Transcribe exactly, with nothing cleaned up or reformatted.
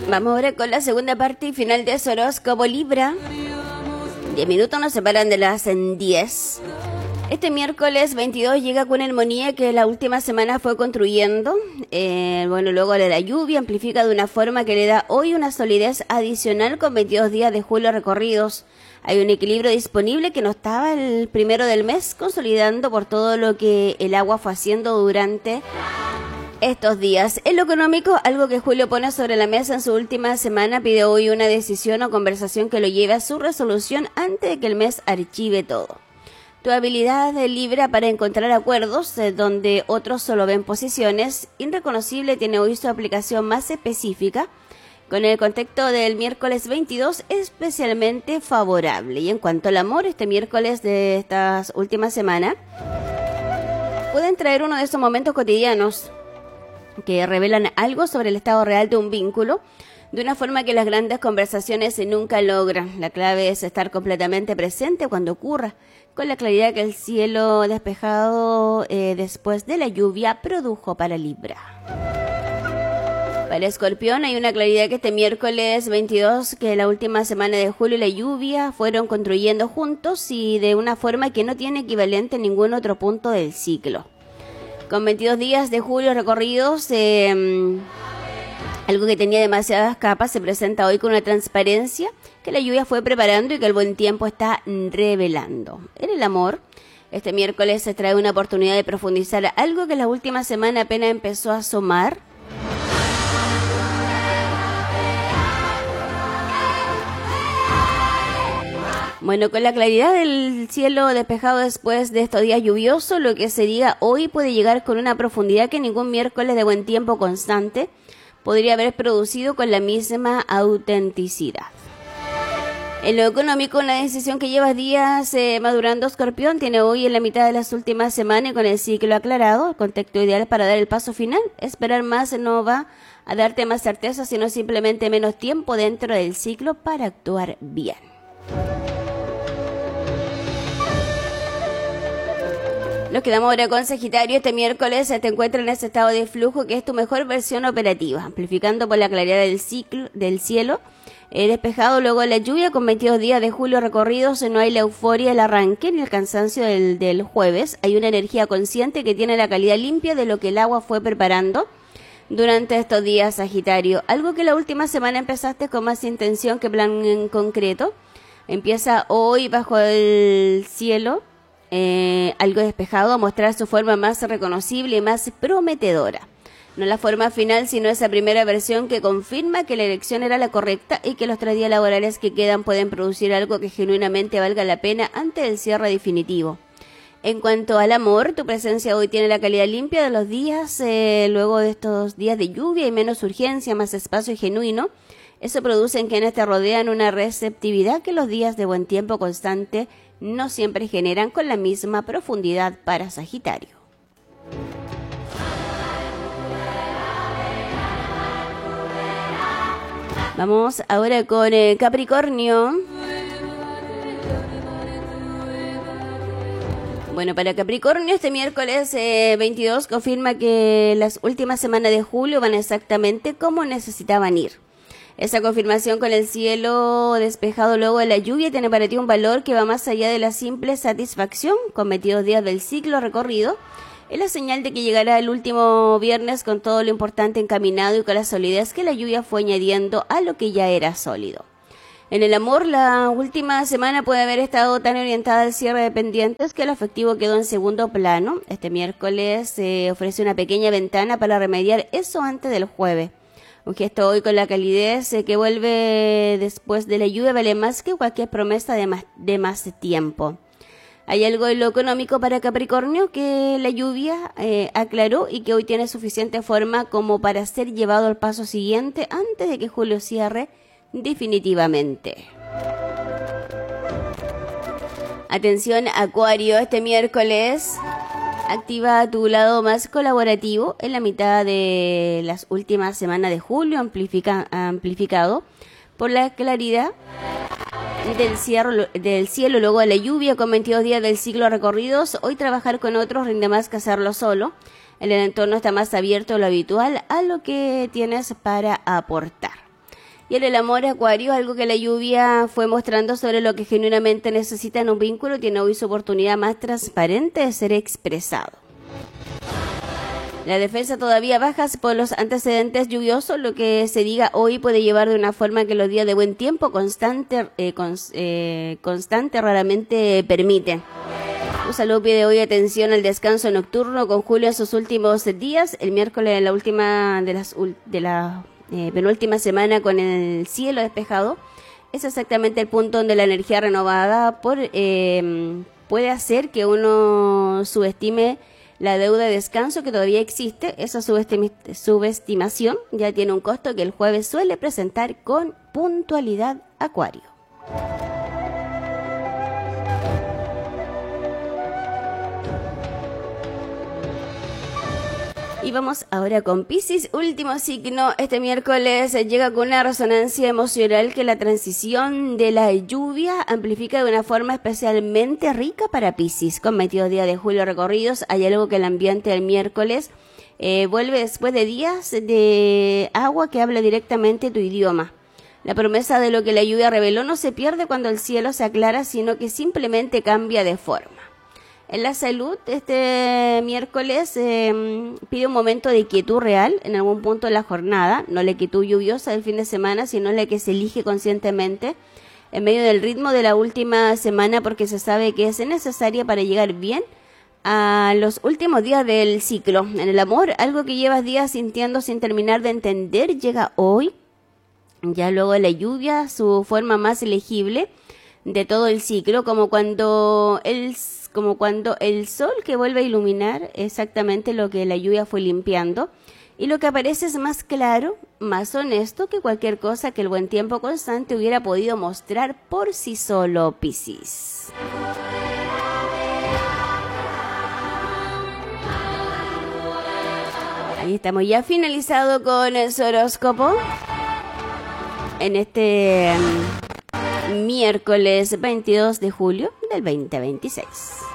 Vamos ahora con la segunda parte y final de su horóscopo Libra. Diez minutos nos separan de las diez. Este miércoles veintidós llega con armonía que la última semana fue construyendo. Eh, bueno, luego de la lluvia amplifica de una forma que le da hoy una solidez adicional con veintidós días de julio recorridos. Hay un equilibrio disponible que no estaba el primero del mes, consolidando por todo lo que el agua fue haciendo durante estos días. En lo económico, algo que Julio pone sobre la mesa en su última semana, pide hoy una decisión o conversación que lo lleve a su resolución antes de que el mes archive todo. Tu habilidad de Libra para encontrar acuerdos eh, donde otros solo ven posiciones irreconocible tiene hoy su aplicación más específica, con el contexto del miércoles veintidós especialmente favorable. Y en cuanto al amor, este miércoles de estas últimas semanas pueden traer uno de esos momentos cotidianos que revelan algo sobre el estado real de un vínculo, de una forma que las grandes conversaciones nunca logran. La clave es estar completamente presente cuando ocurra, con la claridad que el cielo despejado eh, después de la lluvia produjo para Libra. Para Escorpión hay una claridad que este miércoles veintidós, que la última semana de julio y la lluvia fueron construyendo juntos y de una forma que no tiene equivalente en ningún otro punto del ciclo. Con veintidós días de julio recorridos, eh, algo que tenía demasiadas capas se presenta hoy con una transparencia que la lluvia fue preparando y que el buen tiempo está revelando. En el amor, este miércoles se trae una oportunidad de profundizar algo que la última semana apenas empezó a asomar. Bueno, con la claridad del cielo despejado después de estos días lluviosos, lo que se diga hoy puede llegar con una profundidad que ningún miércoles de buen tiempo constante podría haber producido con la misma autenticidad. En lo económico, una decisión que lleva días eh, madurando Escorpión tiene hoy en la mitad de las últimas semanas y con el ciclo aclarado, el contexto ideal para dar el paso final. Esperar más no va a darte más certeza, sino simplemente menos tiempo dentro del ciclo para actuar bien. Nos quedamos ahora con Sagitario. Este miércoles te encuentras en ese estado de flujo que es tu mejor versión operativa, amplificando por la claridad del ciclo del cielo eh, despejado luego de la lluvia. Con veintidós días de julio recorridos, no hay la euforia del arranque ni el cansancio del, del jueves. Hay una energía consciente que tiene la calidad limpia de lo que el agua fue preparando durante estos días, Sagitario. Algo que la última semana empezaste con más intención que plan en concreto, empieza hoy bajo el cielo. Eh, algo despejado a mostrar su forma más reconocible y más prometedora. No la forma final, sino esa primera versión que confirma que la elección era la correcta y que los tres días laborales que quedan pueden producir algo que genuinamente valga la pena antes del cierre definitivo. En cuanto al amor, tu presencia hoy tiene la calidad limpia de los días, eh, luego de estos días de lluvia y menos urgencia, más espacio genuino. Eso produce en quienes te rodean una receptividad que los días de buen tiempo constante no siempre generan con la misma profundidad para Sagitario. Vamos ahora con eh, Capricornio. Bueno, para Capricornio este miércoles eh, veintidós confirma que las últimas semanas de julio van exactamente como necesitaban ir. Esa confirmación con el cielo despejado luego de la lluvia tiene para ti un valor que va más allá de la simple satisfacción. Con veintidós días del ciclo recorrido, es la señal de que llegará el último viernes con todo lo importante encaminado y con la solidez que la lluvia fue añadiendo a lo que ya era sólido. En el amor, la última semana puede haber estado tan orientada al cierre de pendientes que lo afectivo quedó en segundo plano. Este miércoles se eh, ofrece una pequeña ventana para remediar eso antes del jueves. Un gesto hoy con la calidez eh, que vuelve después de la lluvia vale más que cualquier promesa de más, de más tiempo. Hay algo en lo económico para Capricornio que la lluvia eh, aclaró y que hoy tiene suficiente forma como para ser llevado al paso siguiente antes de que julio cierre definitivamente. Atención Acuario, este miércoles activa tu lado más colaborativo en la mitad de las últimas semanas de julio, amplifica, amplificado por la claridad del cielo, del cielo luego de la lluvia. Con veintidós días del ciclo recorridos, hoy trabajar con otros rinde más que hacerlo solo. El entorno está más abierto de lo habitual a lo que tienes para aportar. Y en el amor, Acuario, algo que la lluvia fue mostrando sobre lo que genuinamente necesita en un vínculo, tiene hoy su oportunidad más transparente de ser expresado. La defensa todavía baja por los antecedentes lluviosos, lo que se diga hoy puede llevar de una forma que los días de buen tiempo constante, eh, cons, eh, constante raramente permiten. Tu salud pide hoy atención al descanso nocturno con Julio en sus últimos días. El miércoles, en la última de las de la eh, penúltima semana con el cielo despejado, es exactamente el punto donde la energía renovada por eh, puede hacer que uno subestime la deuda de descanso que todavía existe. Esa subestim- subestimación ya tiene un costo que el jueves suele presentar con puntualidad, Acuario. Y vamos ahora con Piscis, último signo. Este miércoles llega con una resonancia emocional que la transición de la lluvia amplifica de una forma especialmente rica para Piscis. Con veintidós días de julio recorridos, hay algo que el ambiente del miércoles eh, vuelve después de días de agua que habla directamente tu idioma. La promesa de lo que la lluvia reveló no se pierde cuando el cielo se aclara, sino que simplemente cambia de forma. En la salud, este miércoles eh, pide un momento de quietud real en algún punto de la jornada, no la quietud lluviosa del fin de semana, sino la que se elige conscientemente en medio del ritmo de la última semana, porque se sabe que es necesaria para llegar bien a los últimos días del ciclo. En el amor, algo que llevas días sintiendo sin terminar de entender, llega hoy, ya luego de la lluvia, su forma más legible de todo el ciclo, como cuando el como cuando el sol que vuelve a iluminar exactamente lo que la lluvia fue limpiando, y lo que aparece es más claro, más honesto que cualquier cosa que el buen tiempo constante hubiera podido mostrar por sí solo, Piscis. Ahí estamos ya finalizado con el horóscopo en este um, miércoles veintidós de julio del veinte veintiséis.